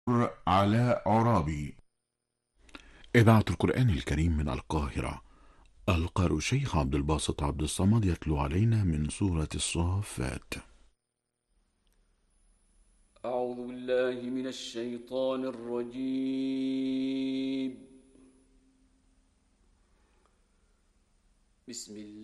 علاء عرابي. إذاعة القرآن الكريم من القاهرة. القارئ الشيخ عبد الباسط عبد الصمد يتلو علينا من سورة الصافات. أعوذ بالله من الشيطان الرجيم. بسم الله